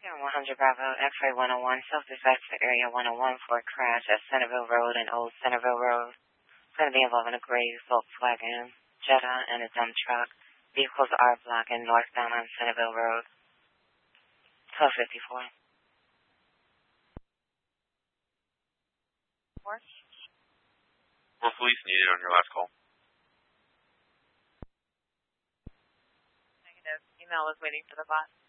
100 Bravo, X-ray 101, self-dispatch to area 101 for a crash at Centerville Road and Old Centerville Road. It's going to be involving a gray Volkswagen Jetta and a dump truck. Vehicles are blocking northbound on Centerville Road. 1254. Well, police needed on your last call. Negative. Email was waiting for the bus.